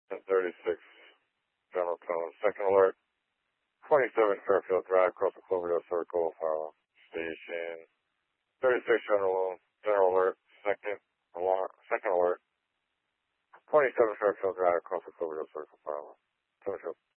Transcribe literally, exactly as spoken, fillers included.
at thirty-six General Tone. Second alert, twenty-seven Fairfield Drive, across the Cloverdale Circle, Fire Station. thirty-six General, General Alert, second alarm, second alert, twenty-seven Fairfield Drive, across the Cloverdale Circle, Fire Fairfield